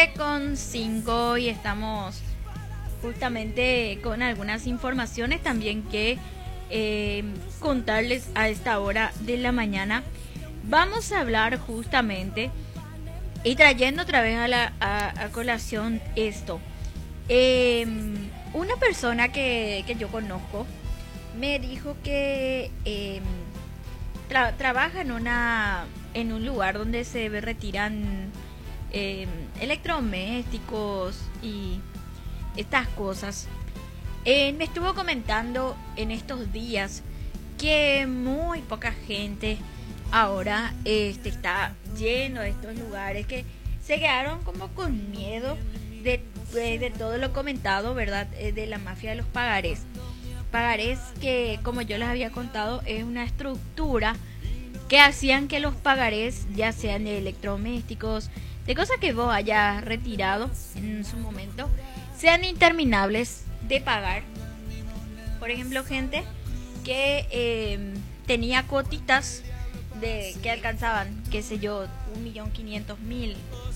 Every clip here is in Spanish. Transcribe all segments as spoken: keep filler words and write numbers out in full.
nueve con cinco y estamos justamente con algunas informaciones también que eh, contarles a esta hora de la mañana. Vamos a hablar justamente y trayendo otra vez a, la, a, a colación esto. Eh, una persona que, que yo conozco me dijo que eh, tra- trabaja en una en un lugar donde se retiran eh, electrodomésticos y estas cosas. Eh, me estuvo comentando en estos días que muy poca gente ahora este, está lleno de estos lugares, que se quedaron como con miedo de, de, de todo lo comentado, ¿verdad? Eh, de la mafia de los pagarés. Pagarés que, como yo les había contado, es una estructura que hacían que los pagarés, ya sean de electrodomésticos, de cosas que vos hayas retirado en su momento, sean interminables de pagar. Por ejemplo, gente que eh, tenía cuotitas de que alcanzaban, qué sé yo, un millón quinientos mil,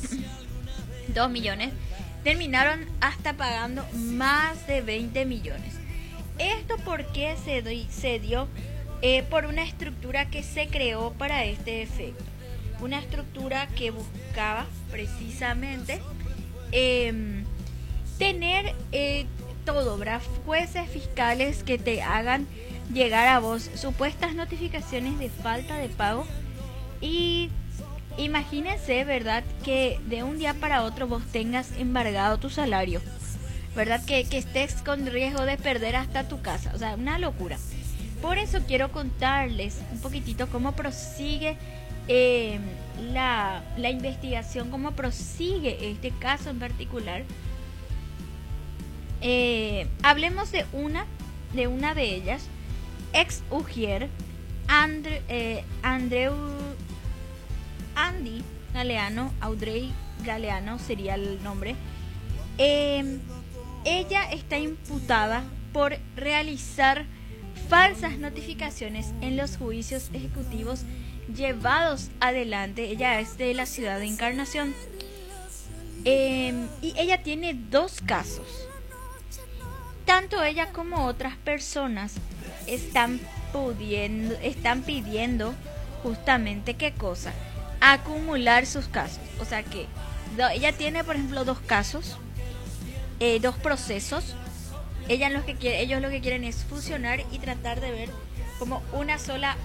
dos millones, terminaron hasta pagando más de veinte millones. Esto porque se, do- se dio eh, por una estructura que se creó para este efecto. Una estructura que buscaba precisamente eh, tener eh, todo, ¿verdad? Jueces fiscales que te hagan llegar a vos supuestas notificaciones de falta de pago. Y imagínense, ¿verdad?, que de un día para otro vos tengas embargado tu salario, ¿verdad? Que, que estés con riesgo de perder hasta tu casa. O sea, una locura. Por eso quiero contarles un poquitito cómo prosigue eh, la, la investigación, cómo prosigue este caso en particular. Eh, hablemos de una, de una de ellas, ex Ujier, Andre, eh, Andreu, Andy Galeano, Audrey Galeano sería el nombre. Eh, ella está imputada por realizar falsas notificaciones en los juicios ejecutivos llevados adelante. Ella es de la ciudad de Encarnación. Eh, y ella tiene dos casos. Tanto ella como otras personas están pudiendo, están pidiendo justamente qué cosa, acumular sus casos. O sea que do, ella tiene, por ejemplo, dos casos, eh, dos procesos. Ella lo que quiere, ellos lo que quieren es fusionar y tratar de ver como una sola